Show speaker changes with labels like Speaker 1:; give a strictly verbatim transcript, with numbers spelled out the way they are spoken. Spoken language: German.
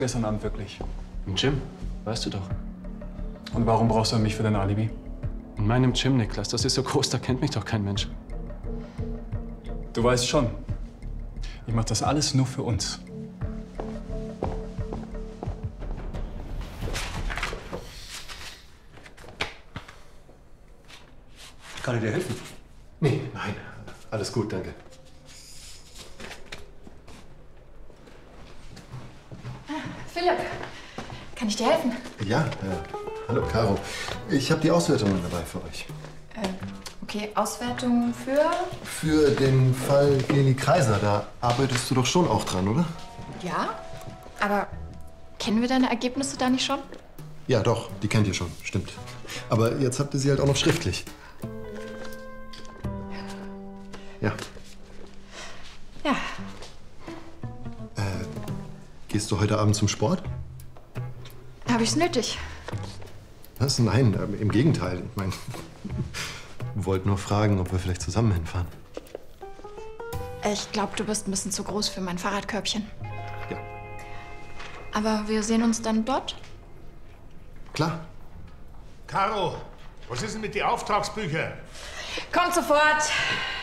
Speaker 1: Gestern Abend wirklich.
Speaker 2: Im Gym, weißt du doch.
Speaker 1: Und warum brauchst du mich für dein Alibi?
Speaker 2: In meinem Gym, Niklas, das ist so groß, da kennt mich doch kein Mensch.
Speaker 1: Du weißt schon, ich mach das alles nur für uns.
Speaker 3: Kann ich dir helfen?
Speaker 4: Nee, nein. Alles gut, danke.
Speaker 5: Philipp, kann ich dir helfen?
Speaker 4: Ja, äh, hallo, Caro. Ich habe die Auswertungen dabei für euch.
Speaker 5: Äh, okay, Auswertung für?
Speaker 4: Für den Fall Geli Kreiser, da arbeitest du doch schon auch dran, oder?
Speaker 5: Ja, aber kennen wir deine Ergebnisse da nicht schon?
Speaker 4: Ja, doch, die kennt ihr schon, stimmt. Aber jetzt habt ihr sie halt auch noch schriftlich. Ja.
Speaker 5: Ja.
Speaker 4: Äh, gehst du heute Abend zum Sport?
Speaker 5: Habe ich's nötig?
Speaker 4: Was? Nein, äh, im Gegenteil. Ich meine, wollte nur fragen, ob wir vielleicht zusammen hinfahren.
Speaker 5: Ich glaube, du bist ein bisschen zu groß für mein Fahrradkörbchen.
Speaker 4: Ja.
Speaker 5: Aber wir sehen uns dann dort?
Speaker 4: Klar.
Speaker 3: Caro, was ist denn mit den Auftragsbüchern?
Speaker 5: Kommt sofort!